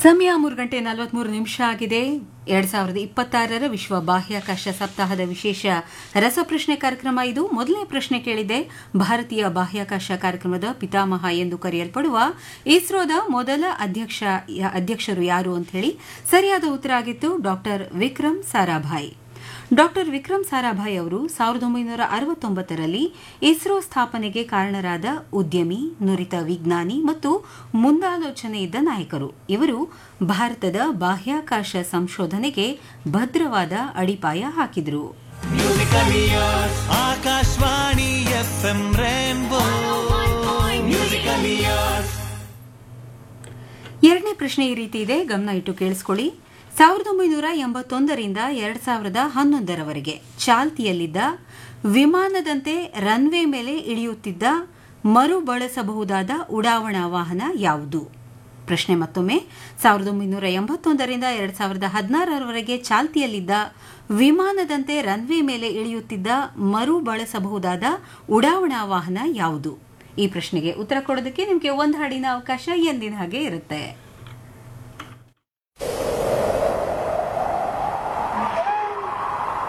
ಸಮಯ 3:43 ಆಗಿದೆ. 2026 ವಿಶ್ವ ಬಾಹ್ಯಾಕಾಶ ಸಪ್ತಾಹದ ವಿಶೇಷ ರಸಪ್ರಶ್ನೆ ಕಾರ್ಯಕ್ರಮ ಇದು. ಮೊದಲನೇ ಪ್ರಶ್ನೆ ಕೇಳಿದೆ, ಭಾರತೀಯ ಬಾಹ್ಯಾಕಾಶ ಕಾರ್ಯಕ್ರಮದ ಪಿತಾಮಹ ಎಂದು ಕರೆಯಲ್ಪಡುವ ಇಸ್ರೋದ ಮೊದಲ ಅಧ್ಯಕ್ಷರು ಯಾರು ಅಂತ ಹೇಳಿ ಸರಿಯಾದ ಉತ್ತರ ಆಗಿತ್ತು ಡಾಕ್ಟರ್ ವಿಕ್ರಮ್ ಸಾರಾಭಾಯ್. ಡಾಕ್ಟರ್ ವಿಕ್ರಮ್ ಸಾರಾಭಾಯ್ ಅವರು 1969ರಲ್ಲಿ ಇಸ್ರೋ ಸ್ಥಾಪನೆಗೆ ಕಾರಣರಾದ ಉದ್ಯಮಿ, ನುರಿತ ವಿಜ್ಞಾನಿ ಮತ್ತು ಮುಂದಾಲೋಚನೆ ಇದ್ದ ನಾಯಕರು. ಇವರು ಭಾರತದ ಬಾಹ್ಯಾಕಾಶ ಸಂಶೋಧನೆಗೆ ಭದ್ರವಾದ ಅಡಿಪಾಯ ಹಾಕಿದರು. ಆಕಾಶವಾಣಿ ಎಫ್ಎಂ ರೇನ್ಬೋ ಎರಡನೇ ಪ್ರಶ್ನೆ ಈ ರೀತಿ ಇದೆ, ಗಮನ ಇಟ್ಟು ಕೇಳಿಸ್ಕೊಳ್ಳಿ. 1981ರಿಂದ 2011ರವರೆಗೆ ಚಾಲ್ತಿಯಲ್ಲಿದ್ದ ವಿಮಾನದಂತೆ ರನ್ವೇ ಮೇಲೆ ಇಳಿಯುತ್ತಿದ್ದ ಮರುಬಳಸಬಹುದಾದ ಉಡಾವಣಾ ವಾಹನ ಯಾವುದು? ಪ್ರಶ್ನೆ ಮತ್ತೊಮ್ಮೆ, 1981ರಿಂದ 2016ರವರೆಗೆ ಚಾಲ್ತಿಯಲ್ಲಿದ್ದ ವಿಮಾನದಂತೆ ರನ್ವೇ ಮೇಲೆ ಇಳಿಯುತ್ತಿದ್ದ ಮರುಬಳಸಬಹುದಾದ ಉಡಾವಣಾ ವಾಹನ ಯಾವುದು? ಈ ಪ್ರಶ್ನೆಗೆ ಉತ್ತರ ಕೊಡೋದಕ್ಕೆ ನಿಮಗೆ ಒಂದು ಹಾಡಿನ ಅವಕಾಶ ಎಂದಿನ ಹಾಗೆ ಇರುತ್ತೆ.